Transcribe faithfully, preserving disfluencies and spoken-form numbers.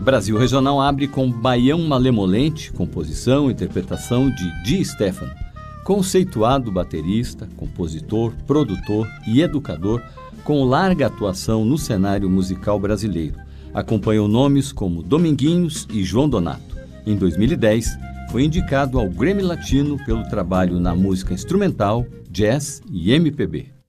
Brasil Regional abre com Baião Malemolente, composição e interpretação de Di Stefano, conceituado baterista, compositor, produtor e educador com larga atuação no cenário musical brasileiro. Acompanhou nomes como Dominguinhos e João Donato. Em dois mil e dez, foi indicado ao Grammy Latino pelo trabalho na música instrumental, jazz e M P B.